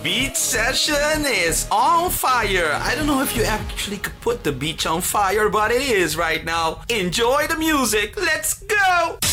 beach session is on fire. I don't know if you actually could put the beach on fire, but it is right now. Enjoy the music. Let's go!